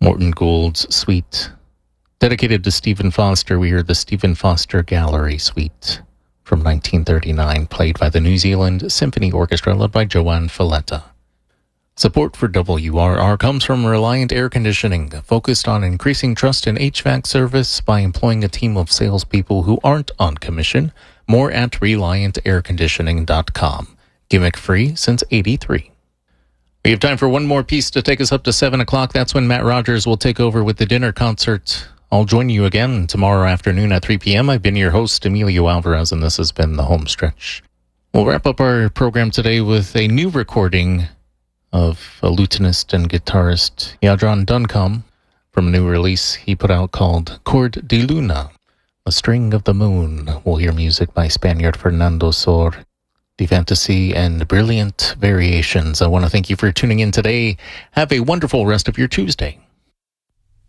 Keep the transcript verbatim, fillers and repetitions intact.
Morton Gould's Suite. Dedicated to Stephen Foster, we heard the Stephen Foster Gallery Suite from nineteen thirty-nine, played by the New Zealand Symphony Orchestra, led by Joanne Falletta. Support for W R R comes from Reliant Air Conditioning, focused on increasing trust in H V A C service by employing a team of salespeople who aren't on commission. More at reliant air conditioning dot com. Gimmick-free since eighty-three. We have time for one more piece to take us up to seven o'clock. That's when Matt Rogers will take over with the dinner concert. I'll join you again tomorrow afternoon at three p.m. I've been your host, Emilio Alvarez, and this has been The Home Stretch. We'll wrap up our program today with a new recording of a lutenist and guitarist, Yadron Duncombe, from a new release he put out called Chord de Luna, A String of the Moon. We'll hear music by Spaniard Fernando Sor, the Fantasy and Brilliant Variations. I want to thank you for tuning in today. Have a wonderful rest of your Tuesday.